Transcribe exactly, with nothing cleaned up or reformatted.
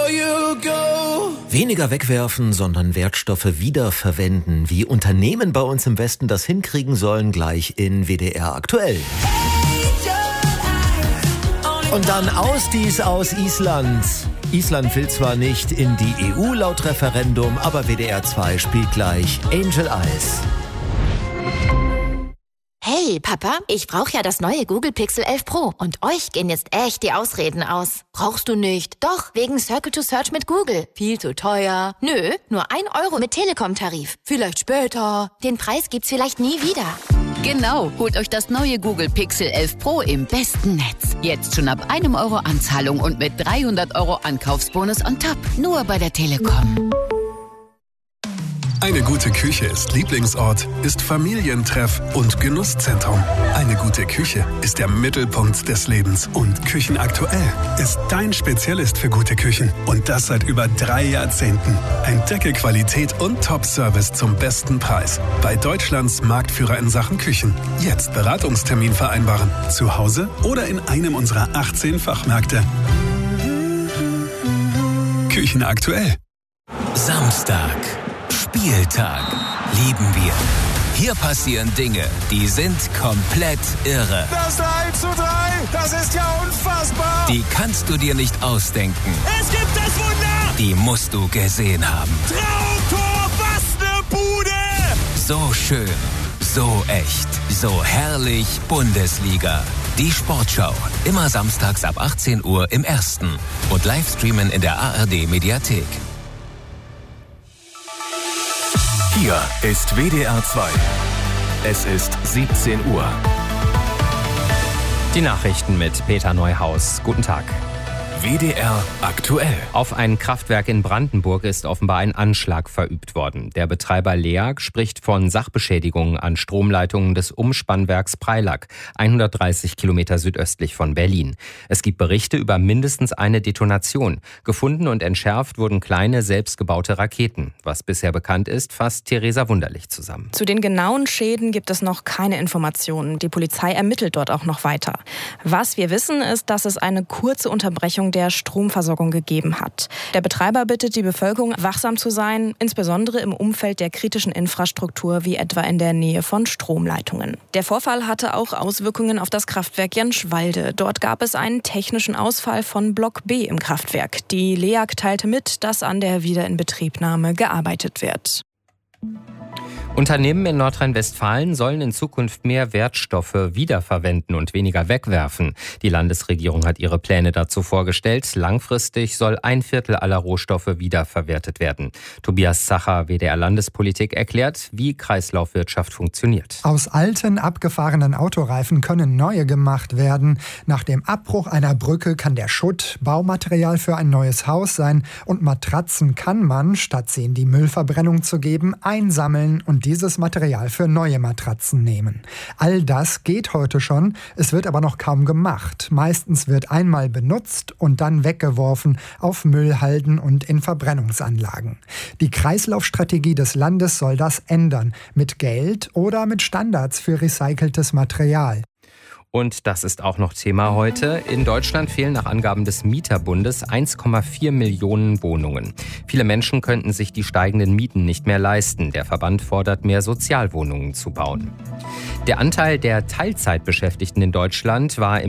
you go. Weniger wegwerfen, sondern Wertstoffe wiederverwenden. Wie Unternehmen bei uns im Westen das hinkriegen sollen, gleich in W D R aktuell. Und dann aus dies aus Island. Island will zwar nicht in die E U laut Referendum, aber W D R zwei spielt gleich Angel Eyes. Hey, Papa, ich brauche ja das neue Google Pixel elf Pro. Und euch gehen jetzt echt die Ausreden aus. Brauchst du nicht? Doch, wegen Circle to Search mit Google. Viel zu teuer. Nö, nur ein Euro mit Telekom-Tarif. Vielleicht später. Den Preis gibt's vielleicht nie wieder. Genau, holt euch das neue Google Pixel elf Pro im besten Netz. Jetzt schon ab einem Euro Anzahlung und mit dreihundert Euro Ankaufsbonus on top. Nur bei der Telekom. Eine gute Küche ist Lieblingsort, ist Familientreff und Genusszentrum. Eine gute Küche ist der Mittelpunkt des Lebens. Und Küchenaktuell ist dein Spezialist für gute Küchen. Und das seit über drei Jahrzehnten. Entdecke Qualität und Top-Service zum besten Preis. Bei Deutschlands Marktführer in Sachen Küchen. Jetzt Beratungstermin vereinbaren. Zu Hause oder in einem unserer achtzehn Fachmärkte. Küchenaktuell. Samstag. Spieltag lieben wir. Hier passieren Dinge, die sind komplett irre. Das eins zu drei, das ist ja unfassbar. Die kannst du dir nicht ausdenken. Es gibt das Wunder. Die musst du gesehen haben. Traumtor, was ne Bude. So schön, so echt, so herrlich Bundesliga. Die Sportschau, immer samstags ab achtzehn Uhr im Ersten und live streamen in der A R D-Mediathek. Hier ist W D R zwei. Es ist siebzehn Uhr. Die Nachrichten mit Peter Neuhaus. Guten Tag. W D R aktuell. Auf ein Kraftwerk in Brandenburg ist offenbar ein Anschlag verübt worden. Der Betreiber LEAG spricht von Sachbeschädigungen an Stromleitungen des Umspannwerks Preilack, hundertdreißig Kilometer südöstlich von Berlin. Es gibt Berichte über mindestens eine Detonation. Gefunden und entschärft wurden kleine, selbstgebaute Raketen. Was bisher bekannt ist, fasst Theresa Wunderlich zusammen. Zu den genauen Schäden gibt es noch keine Informationen. Die Polizei ermittelt dort auch noch weiter. Was wir wissen, ist, dass es eine kurze Unterbrechung der Stromversorgung gegeben hat. Der Betreiber bittet die Bevölkerung, wachsam zu sein, insbesondere im Umfeld der kritischen Infrastruktur, wie etwa in der Nähe von Stromleitungen. Der Vorfall hatte auch Auswirkungen auf das Kraftwerk Jenschwalde. Dort gab es einen technischen Ausfall von Block B im Kraftwerk. Die LEAG teilte mit, dass an der Wiederinbetriebnahme gearbeitet wird. Unternehmen in Nordrhein-Westfalen sollen in Zukunft mehr Wertstoffe wiederverwenden und weniger wegwerfen. Die Landesregierung hat ihre Pläne dazu vorgestellt. Langfristig soll ein Viertel aller Rohstoffe wiederverwertet werden. Tobias Zacher, W D R Landespolitik, erklärt, wie Kreislaufwirtschaft funktioniert. Aus alten, abgefahrenen Autoreifen können neue gemacht werden. Nach dem Abbruch einer Brücke kann der Schutt Baumaterial für ein neues Haus sein. Und Matratzen kann man, statt sie in die Müllverbrennung zu geben, einsammeln und dieses Material für neue Matratzen nehmen. All das geht heute schon, es wird aber noch kaum gemacht. Meistens wird einmal benutzt und dann weggeworfen auf Müllhalden und in Verbrennungsanlagen. Die Kreislaufstrategie des Landes soll das ändern, mit Geld oder mit Standards für recyceltes Material. Und das ist auch noch Thema heute. In Deutschland fehlen nach Angaben des Mieterbundes eins Komma vier Millionen Wohnungen. Viele Menschen könnten sich die steigenden Mieten nicht mehr leisten. Der Verband fordert, mehr Sozialwohnungen zu bauen. Der Anteil der Teilzeitbeschäftigten in Deutschland war im